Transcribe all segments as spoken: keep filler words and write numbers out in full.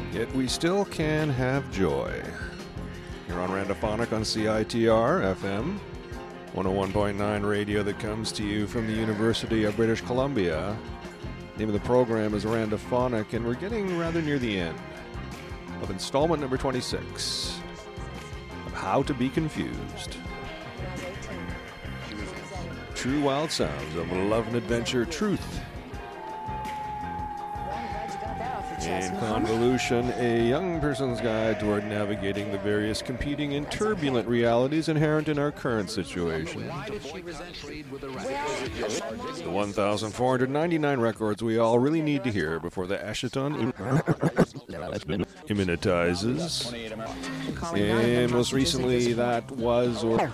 Yet we still can have joy. Here on Randophonic on C I T R F M, one oh one point nine radio that comes to you from the University of British Columbia. The name of the program is Randophonic, and we're getting rather near the end of installment number twenty-six of How to Be Confused. True wild sounds of love and adventure, truth and convolution, a young person's guide toward navigating the various competing and turbulent realities inherent in our current situation. The one thousand four hundred ninety-nine records we all really need to hear before the Asheton immunitizes. And most recently, that was or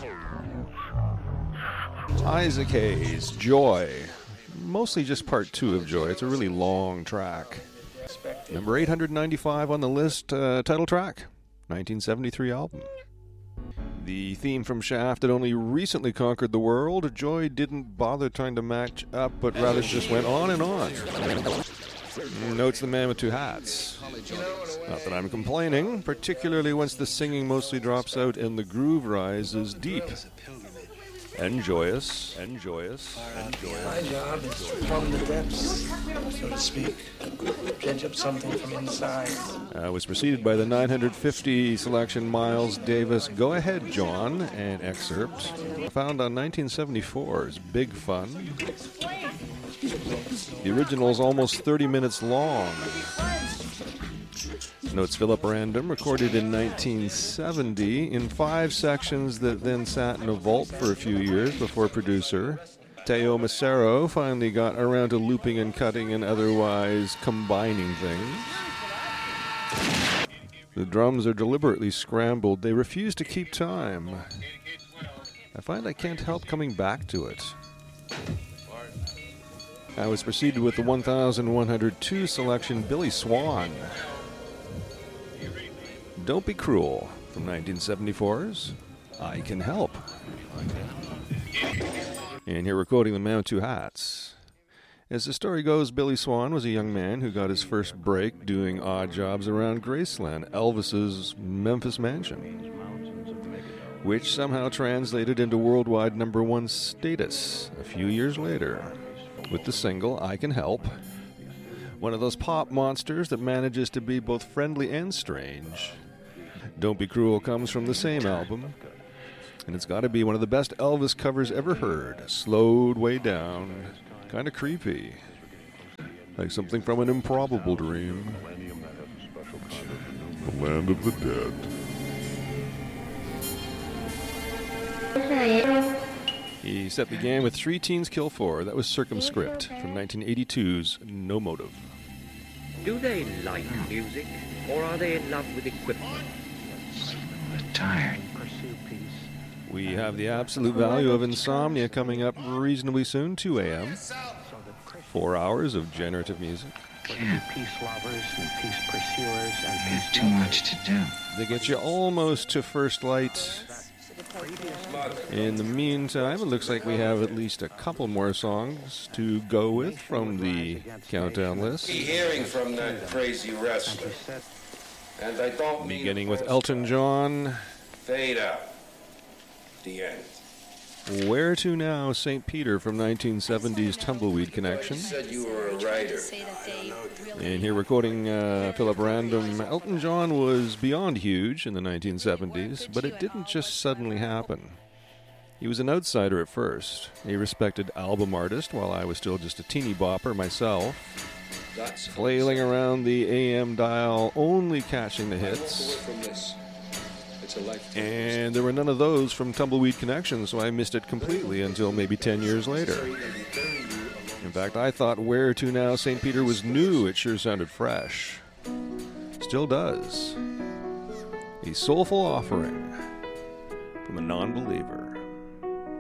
Isaac Hayes, Joy. Mostly just part two of Joy. It's a really long track. Number eight hundred ninety-five on the list, uh, title track, nineteen seventy-three album. The theme from Shaft had only recently conquered the world. Joy didn't bother trying to match up, but rather just went on and on. Notes the man with two hats. Not that I'm complaining, particularly once the singing mostly drops out and the groove rises deep. And joyous, and joyous, and joyous. My job is to plumb the depths, so to speak. Dredge up something from inside. Uh, was preceded by the nine hundred fifty selection Miles Davis Go Ahead John, an excerpt found on nineteen seventy-four's Big Fun. The original is almost thirty minutes long. Notes Philip Random, recorded in nineteen seventy in five sections that then sat in a vault for a few years before producer Teo Macero finally got around to looping and cutting and otherwise combining things. The drums are deliberately scrambled. They refuse to keep time. I find I can't help coming back to it. I was preceded with the one thousand one hundred two selection Billy Swan. Don't Be Cruel, from nineteen seventy-four's I Can Help. And here we're quoting the man with two hats. As the story goes, Billy Swan was a young man who got his first break doing odd jobs around Graceland, Elvis's Memphis mansion, which somehow translated into worldwide number one status a few years later with the single I Can Help. One of those pop monsters that manages to be both friendly and strange. Don't Be Cruel comes from the same album, and it's got to be one of the best Elvis covers ever heard. Slowed way down, kind of creepy, like something from an improbable dream. The Land of the Dead. He set the game with Three Teens Kill Four. That was Circumscript from nineteen eighty-two's No Motive. Do they like music, or are they in love with equipment? I'm tired. We have the absolute value of insomnia coming up reasonably soon, two a.m. Four hours of generative music. Peace lovers and peace pursuers and There's too much to do. They get you almost to first light. In the meantime, it looks like we have at least a couple more songs to go with from the countdown list. Hearing from that crazy wrestler. And I don't mean beginning with Elton John. Fade out. The end. Where to Now, Saint Peter from nineteen seventy's Tumbleweed Connection. You said you were a writer. And here we're quoting uh, Philip Random. Elton John was beyond huge in the nineteen seventies, but it didn't just suddenly happen. He was an outsider at first, a respected album artist, while I was still just a teeny bopper myself, flailing around the A M dial, only catching the hits. And there were none of those from Tumbleweed Connection, so I missed it completely until maybe ten years later. In fact, I thought Where to Now, Saint Peter was new. It sure sounded fresh. Still does. A soulful offering from a non-believer.